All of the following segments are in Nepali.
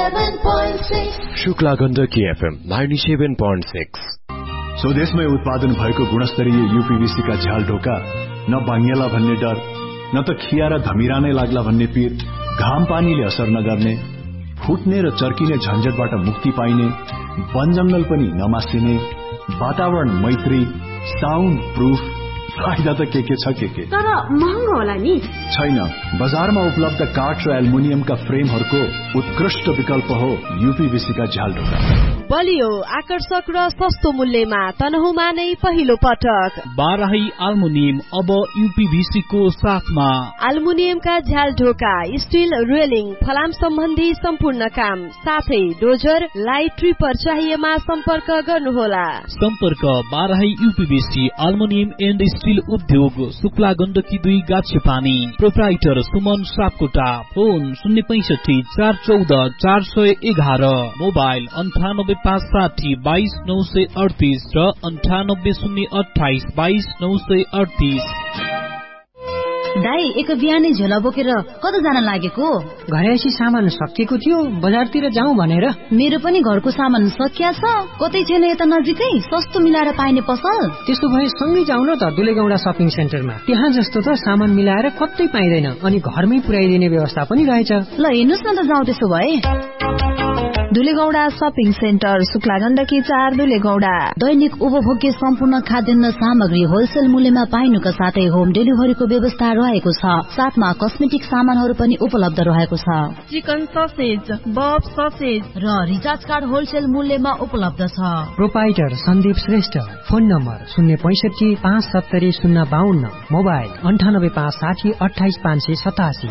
97.6 शुक्ला गण्डकी FM 97.6। स्वदेशमै उत्पादन भएको गुणस्तरीय यूपीवीसी का झ्याल ढोका न बाङ्गिएला भन्ने डर, न त खिया र धमिरा नै लाग्ला भन्ने पीर, घाम पानीले असर नगर्ने, फुट्ने र चर्किने झन्झटबाट मुक्ति पाइने, वन जंगल पनि नमासिने, वातावरण मैत्री, साउन्ड प्रूफ, फाइदा त के छ के तर महँगो होला नि? छैन, बजारमा उपलब्ध काठ र एल्युमिनियमका फ्रेमहरूको उत्कृष्ट विकल्प हो यूपीवीसी का झ्याल ढोका। बलियो, आकर्षक र सस्तो मूल्यमा तनहुमा नै पहिलो पटक बाराही एल्युमिनियम अब यूपीवीसी को साथमा। एल्युमिनियमका झ्याल ढोका, स्टील रेलिङ, फलाम सम्बन्धी सम्पूर्ण काम, साथै डोजर, लाइट ट्रिपर चाहिएमा सम्पर्क गर्नुहोला। सम्पर्क Barahi UPVC aluminium and steel उद्योग, Shukla Gandaki 2 गाछेपानी। Proprietor Suman Sapkota. Phone 065 414 411, mobile 98560 22938 र 98028 22938। दाई, एक बिहानै झोला बोकेर कता जान लागेको? घरैसी सामान सकिएको थियो, बजारतिर जाउँ भनेर। मेरो पनि घरको सामान सकिया छ। कतै छैन यता नजिकै सस्तो मिलाएर पाइने पसल? त्यसो भए सँगै जाउँ न त दुलेगौडा शपिङ सेन्टरमा। त्यहाँ जस्तो त सामान मिलाएर कतै पाइँदैन, अनि घरमै पुर्याइदिने व्यवस्था पनि रहेछ। ल हेर्नुस् न त, जाउँ त्यसो भए। दुलेगौडा शपिङ सेन्टर, शुक्ला गण्डकी 4 दुलेगौडा। दैनिक उपभोग्य सम्पूर्ण खाद्यान्न सामग्री होलसेल मूल्यमा पाइनुका साथै होम डेलिभरीको व्यवस्था रहेको छ। साथमा कस्मेटिक सामानहरू पनि उपलब्ध रहेको छ। चिकन ससेज, बफ ससेज र रिचार्ज कार्ड होलसेल मूल्यमा उपलब्ध छ। Proprietor Sandeep Shrestha. Phone number 065 570 052, mobile 98560 28 587।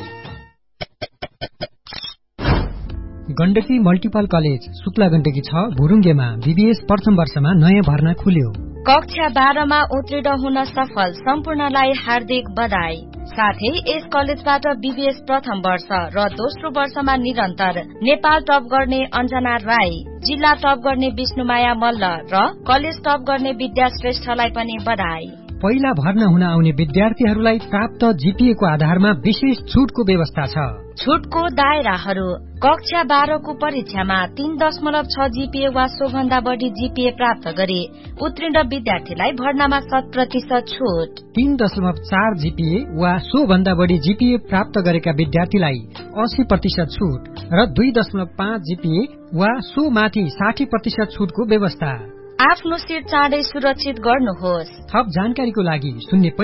Gandaki multiple college, Shukla Gandaki 6 भुरुङ्गेमा BBS प्रथम वर्षमा नयाँ भर्ना खुल्यो। कक्षा 12 मा उत्तीर्ण हुन सफल सम्पूर्णलाई हार्दिक बधाई। साथै यस कलेजबाट बीबीएस प्रथम वर्ष र दोस्रो वर्षमा निरन्तर नेपाल टप गर्ने अञ्जना राई, जिल्ला टप गर्ने विष्णुमाया मल्ल र कलेज टप गर्ने विद्या श्रेष्ठलाई पनि बधाई। पहिला भर्ना हुन आउने विद्यार्थीहरूलाई प्राप्त जीपीए को आधारमा विशेष छुटको व्यवस्था छ। छुटको दायराहरू: कक्षा 12 को परीक्षामा 3.6 जीपीए वा सोभन्दा बढी जीपीए प्राप्त गरे उत्तीर्ण विद्यार्थीलाई भर्नामा 100% छुट। 3.4 जीपीए वा सोभन्दा बढी जीपीए प्राप्त गरेका विद्यार्थीलाई 80% छुट र 2.5 जीपीए वा सो माथि 60% छुटको व्यवस्था। आफ्नो सिट चाँडै सुरक्षित गर्नुहोस्। थप जानकारीको लागि 0